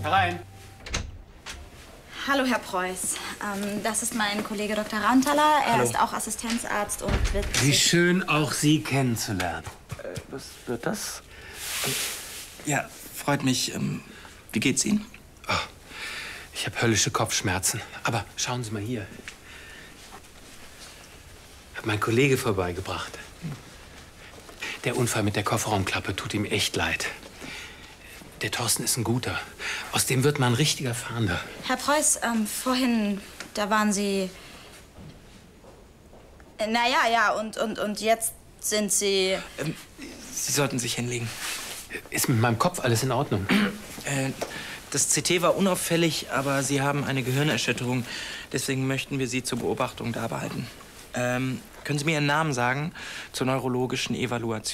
Herein. Hallo, Herr Preuß. Das ist mein Kollege Dr. Rantaler. Er ist auch Assistenzarzt und wird... Wie schön, auch Sie kennenzulernen. Was wird das? Ja, freut mich. Wie geht's Ihnen? Oh, ich habe höllische Kopfschmerzen. Aber schauen Sie mal hier. Ich habe meinen Kollege vorbeigebracht. Der Unfall mit der Kofferraumklappe tut ihm echt leid. Der Thorsten ist ein Guter. Aus dem wird man ein richtiger Fahnder. Herr Preuß, vorhin, da waren Sie... Naja, ja, und jetzt sind Sie... Sie sollten sich hinlegen. Ist mit meinem Kopf alles in Ordnung? Das CT war unauffällig, aber Sie haben eine Gehirnerschütterung. Deswegen möchten wir Sie zur Beobachtung da behalten. Können Sie mir Ihren Namen sagen zur neurologischen Evaluation?